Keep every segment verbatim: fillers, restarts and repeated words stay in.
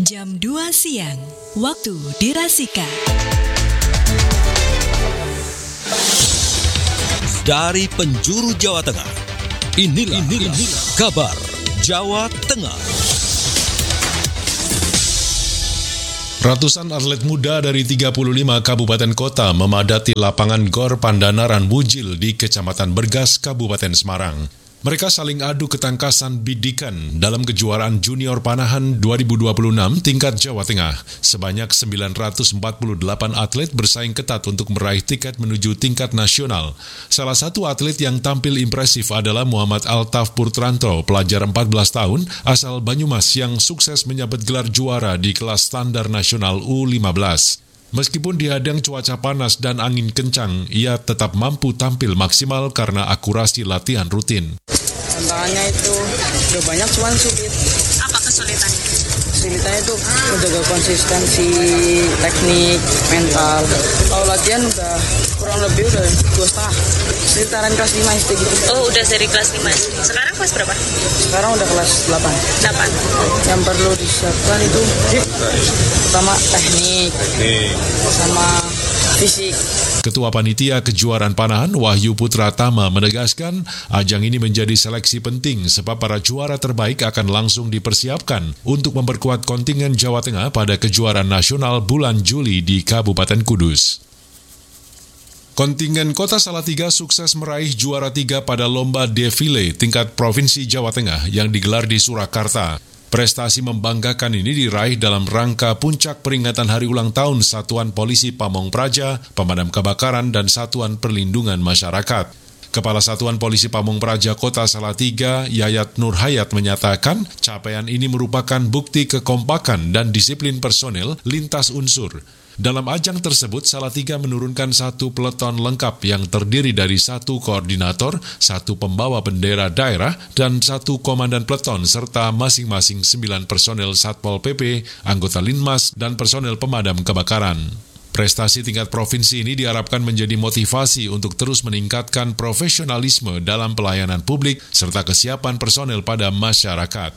jam dua siang, waktu dirasika. Dari penjuru Jawa Tengah, inilah, inilah, inilah kabar Jawa Tengah. Ratusan atlet muda dari tiga puluh lima kabupaten kota memadati lapangan Gor Pandanaran Bujil di Kecamatan Bergas, Kabupaten Semarang. Mereka saling adu ketangkasan bidikan dalam kejuaraan junior panahan dua ribu dua puluh enam tingkat Jawa Tengah. Sebanyak sembilan ratus empat puluh delapan atlet bersaing ketat untuk meraih tiket menuju tingkat nasional. Salah satu atlet yang tampil impresif adalah Muhammad Altaf Purtranto, pelajar empat belas tahun asal Banyumas yang sukses menyabet gelar juara di kelas standar nasional U lima belas. Meskipun dihadang cuaca panas dan angin kencang, ia tetap mampu tampil maksimal karena akurasi latihan rutin. Tantangannya itu udah banyak, cuman sulit. Apa kesulitannya? Kesulitannya itu menjaga konsistensi, teknik, mental. Kalau latihan udah kurang lebih udah dua setengah. Sekitaran kelas lima S D gitu. Oh, udah dari kelas lima S D. Sekarang kelas berapa? Sekarang udah kelas delapan. delapan. Yang perlu disiapkan itu pertama teknik, sama fisik. Ketua Panitia Kejuaraan Panahan Wahyu Putra Tama menegaskan ajang ini menjadi seleksi penting sebab para juara terbaik akan langsung dipersiapkan untuk memperkuat kontingen Jawa Tengah pada kejuaraan nasional bulan Juli di Kabupaten Kudus. Kontingen Kota Salatiga sukses meraih juara tiga pada lomba defile tingkat Provinsi Jawa Tengah yang digelar di Surakarta. Prestasi membanggakan ini diraih dalam rangka puncak peringatan hari ulang tahun Satuan Polisi Pamong Praja, Pemadam Kebakaran, dan Satuan Perlindungan Masyarakat. Kepala Satuan Polisi Pamong Praja Kota Salatiga, Yayat Nurhayat, menyatakan capaian ini merupakan bukti kekompakan dan disiplin personel lintas unsur. Dalam ajang tersebut, Salatiga menurunkan satu peleton lengkap yang terdiri dari satu koordinator, satu pembawa bendera daerah, dan satu komandan peleton, serta masing-masing sembilan personel Satpol P P, anggota Linmas, dan personel pemadam kebakaran. Prestasi tingkat provinsi ini diharapkan menjadi motivasi untuk terus meningkatkan profesionalisme dalam pelayanan publik serta kesiapan personel pada masyarakat.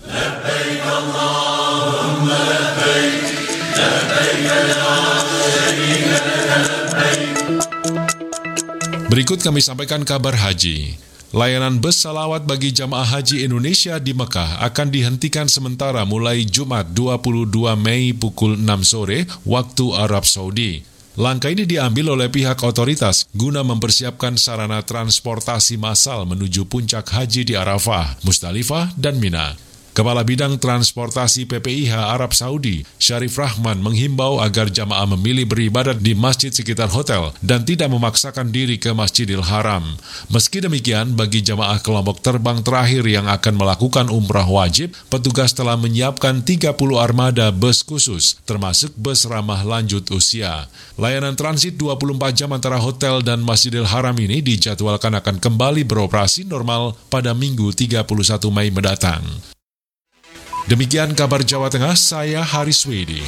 Berikut kami sampaikan kabar haji. Layanan bus salawat bagi jamaah haji Indonesia di Mekah akan dihentikan sementara mulai Jumat dua puluh dua Mei pukul enam sore waktu Arab Saudi. Langkah ini diambil oleh pihak otoritas guna mempersiapkan sarana transportasi massal menuju puncak haji di Arafah, Musdalifah, dan Mina. Kepala Bidang Transportasi P P I H Arab Saudi, Syarif Rahman, menghimbau agar jamaah memilih beribadat di masjid sekitar hotel dan tidak memaksakan diri ke Masjidil Haram. Meski demikian, bagi jamaah kelompok terbang terakhir yang akan melakukan umrah wajib, petugas telah menyiapkan tiga puluh armada bus khusus, termasuk bus ramah lanjut usia. Layanan transit dua puluh empat jam antara hotel dan Masjidil Haram ini dijadwalkan akan kembali beroperasi normal pada Minggu tiga puluh satu Mei mendatang. Demikian kabar Jawa Tengah, saya Haris Wedi.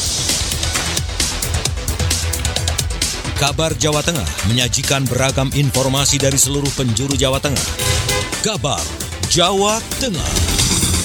Kabar Jawa Tengah menyajikan beragam informasi dari seluruh penjuru Jawa Tengah. Kabar Jawa Tengah.